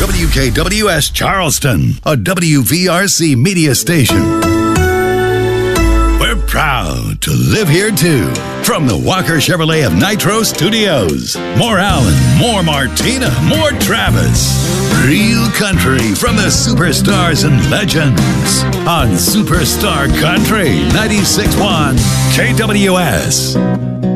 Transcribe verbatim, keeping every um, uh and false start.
W K W S Charleston, a W V R C media station. We're proud to live here too. From the Walker Chevrolet of Nitro Studios. More Alan, more Martina, more Travis. Real country from the superstars and legends. On Superstar Country ninety-six point one K W S.